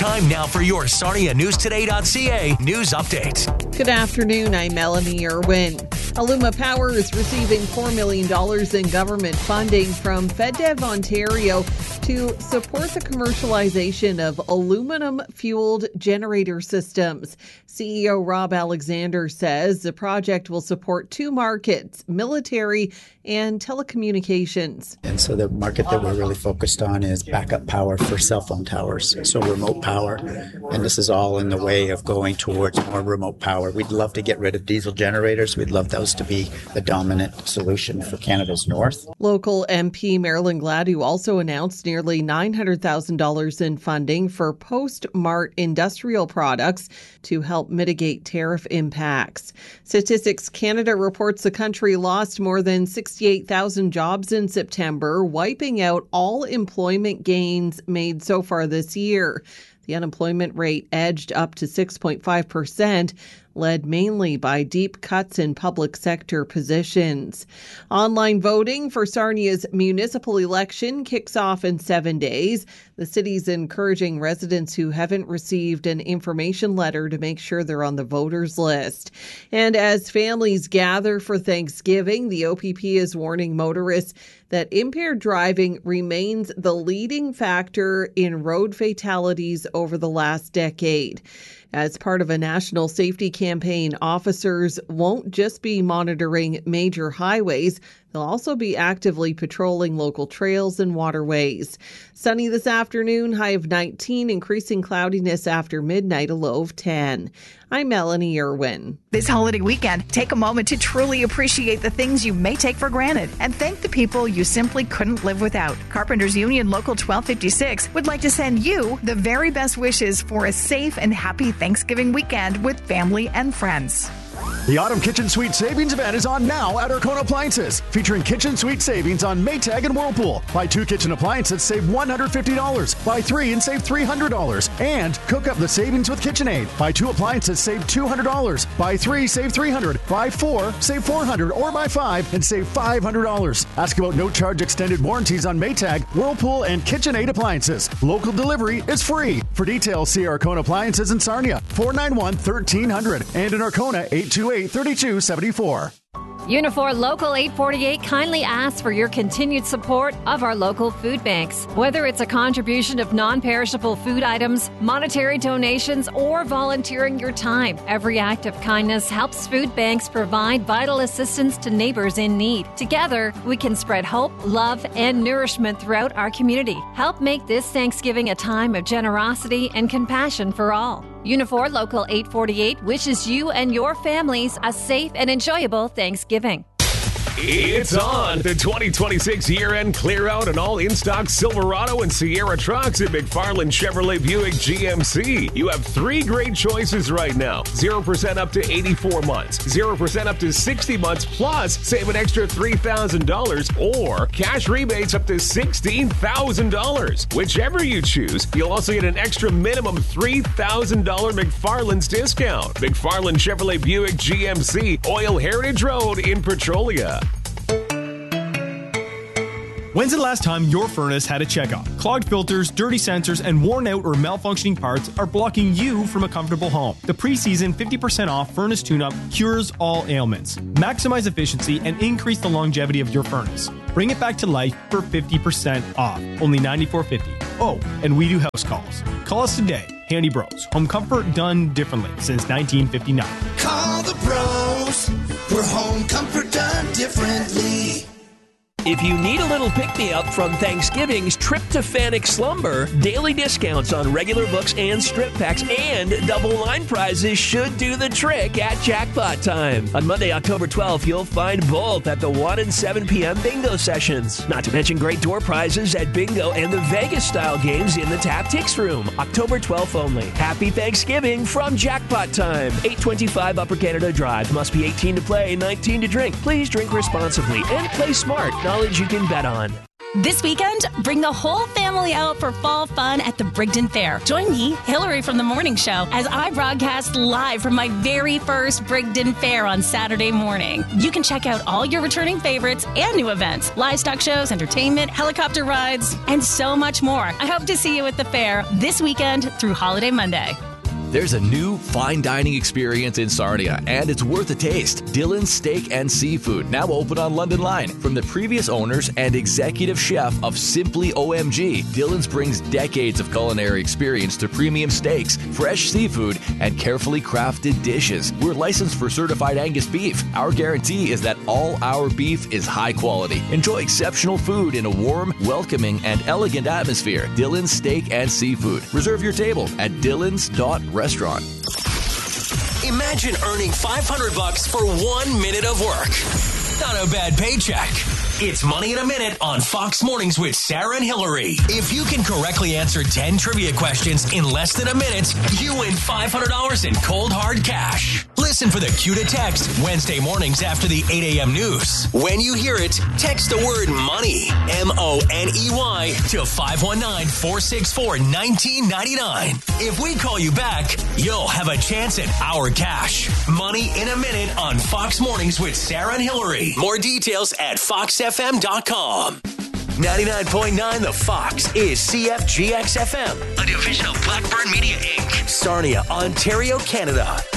Time now for your SarniaNewsToday.ca news update. Good afternoon. I'm Melanie Irwin. Aluma Power is receiving $4 million in government funding from FedDev Ontario to support the commercialization of aluminum-fueled generator systems. CEO Rob Alexander says the project will support two markets, military and telecommunications. And so the market that we're really focused on is backup power for cell phone towers, so remote power. And this is all in the way of going towards more remote power. We'd love to get rid of diesel generators. We'd love those to be the dominant solution for Canada's north. Local MP Marilyn Gladue also announced nearly $900,000 in funding for post-Mart industrial products to help mitigate tariff impacts. Statistics Canada reports the country lost more than 68,000 jobs in September, wiping out all employment gains made so far this year. The unemployment rate edged up to 6.5%, led mainly by deep cuts in public sector positions. Online voting for Sarnia's municipal election kicks off in 7 days. The city's encouraging residents who haven't received an information letter to make sure they're on the voters list. And as families gather for Thanksgiving, the OPP is warning motorists that impaired driving remains the leading factor in road fatalities over the last decade. As part of a national safety campaign, officers won't just be monitoring major highways, they'll also be actively patrolling local trails and waterways. Sunny this afternoon, high of 19, increasing cloudiness after midnight, a low of 10. I'm Melanie Irwin. This holiday weekend, take a moment to truly appreciate the things you may take for granted and thank the people you simply couldn't live without. Carpenters Union Local 1256 would like to send you the very best wishes for a safe and happy Thanksgiving weekend with family and friends. The Autumn Kitchen Suite Savings event is on now at Arkona Appliances, featuring kitchen suite savings on Maytag and Whirlpool. Buy 2 kitchen appliances, save $150. Buy 3 and save $300. And cook up the savings with KitchenAid. Buy 2 appliances, save $200. Buy 3, save $300. Buy 4, save $400. Or buy 5 and save $500. Ask about no-charge extended warranties on Maytag, Whirlpool, and KitchenAid appliances. Local delivery is free. For details, see Arkona Appliances in Sarnia, 491-1300, and in Arkona, 828-3274. Unifor Local 848 kindly asks for your continued support of our local food banks. Whether it's a contribution of non-perishable food items, monetary donations, or volunteering your time, every act of kindness helps food banks provide vital assistance to neighbors in need. Together, we can spread hope, love, and nourishment throughout our community. Help make this Thanksgiving a time of generosity and compassion for all. Unifor Local 848 wishes you and your families a safe and enjoyable Thanksgiving. It's on! The 2026 year-end clear-out and all in-stock Silverado and Sierra trucks at McFarland Chevrolet Buick GMC. You have 3 great choices right now. 0% up to 84 months, 0% up to 60 months, plus save an extra $3,000, or cash rebates up to $16,000. Whichever you choose, you'll also get an extra minimum $3,000 McFarland's discount. McFarland Chevrolet Buick GMC, Oil Heritage Road in Petrolia. When's the last time your furnace had a checkup? Clogged filters, dirty sensors, and worn out or malfunctioning parts are blocking you from a comfortable home. The preseason 50% off furnace tune-up cures all ailments. Maximize efficiency and increase the longevity of your furnace. Bring it back to life for 50% off. Only $94.50. Oh, and we do house calls. Call us today. Handy Bros. Home comfort done differently since 1959. Call the pros for home comfort done differently. If you need a little pick-me-up from Thanksgiving's Tryptophanic Slumber, daily discounts on regular books and strip packs and double line prizes should do the trick at Jackpot Time. On Monday, October 12th, you'll find both at the 1 and 7 p.m. bingo sessions. Not to mention great door prizes at bingo and the Vegas-style games in the Taptics Room. October 12th only. Happy Thanksgiving from Jackpot Time. 825 Upper Canada Drive. Must be 18 to play, 19 to drink. Please drink responsibly and play smart. Knowledge you can bet on. This weekend, bring the whole family family out for fall fun at the Brigden Fair. Join me, Hillary from the Morning Show, as I broadcast live from my very first Brigden Fair on Saturday morning. You can check out all your returning favorites and new events, livestock shows, entertainment, helicopter rides, and so much more. I hope to see you at the fair this weekend through Holiday Monday. There's a new fine dining experience in Sarnia, and it's worth a taste. Dylan's Steak and Seafood, now open on London Line. From the previous owners and executive chef of Simply OMG, Dylan's brings decades of culinary experience to premium steaks, fresh seafood, and carefully crafted dishes. We're licensed for certified Angus beef. Our guarantee is that all our beef is high quality. Enjoy exceptional food in a warm, welcoming, and elegant atmosphere. Dylan's Steak and Seafood. Reserve your table at dylans.restaurant. Imagine earning $500 for 1 minute of work. Not a bad paycheck. It's Money in a Minute on Fox Mornings with Sarah and Hillary. If you can correctly answer 10 trivia questions in less than a minute, you win $500 in cold hard cash. Listen for the cue to text Wednesday mornings after the 8 a.m. news. When you hear it, text the word MONEY, MONEY, to 519-464-1999. If we call you back, you'll have a chance at our cash. Money in a Minute on Fox Mornings with Sarah and Hillary. More details at foxfm.com. 99.9 The Fox is CFGX FM, a division of Blackburn Media Inc., Sarnia, Ontario, Canada.